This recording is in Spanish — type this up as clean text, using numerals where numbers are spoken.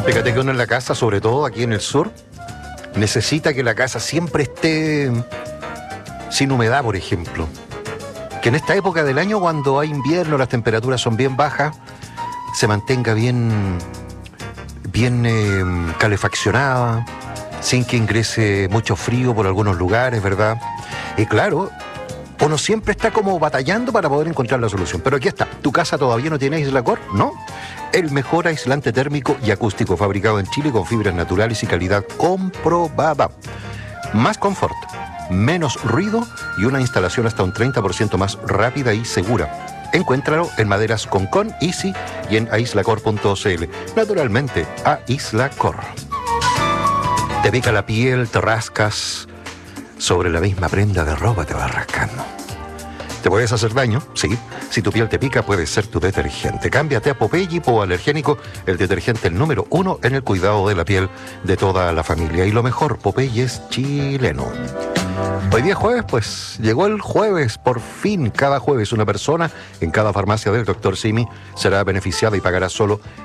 Fíjate que uno en la casa, sobre todo aquí en el sur, necesita que la casa siempre esté sin humedad, por ejemplo. Que en esta época del año, cuando hay invierno, las temperaturas son bien bajas, se mantenga bien calefaccionada, sin que ingrese mucho frío por algunos lugares, ¿verdad? Y claro, uno siempre está como batallando para poder encontrar la solución. Pero aquí está, ¿tu casa todavía no tiene Aislacor? ¿No? El mejor aislante térmico y acústico fabricado en Chile con fibras naturales y calidad comprobada. Más confort, menos ruido y una instalación hasta un 30% más rápida y segura. Encuéntralo en Maderas Concon, Easy y en aislacor.cl. Naturalmente, Aislacor. Te pica la piel, te rascas, sobre la misma prenda de ropa te vas rascando. ¿Te puedes hacer daño? Sí. Si tu piel te pica, puede ser tu detergente. Cámbiate a Popeye Hipoalergénico, el detergente número 1 en el cuidado de la piel de toda la familia. Y lo mejor, Popeye es chileno. Hoy día jueves, pues llegó el jueves, por fin. Cada jueves una persona en cada farmacia del Dr. Simi será beneficiada y pagará solo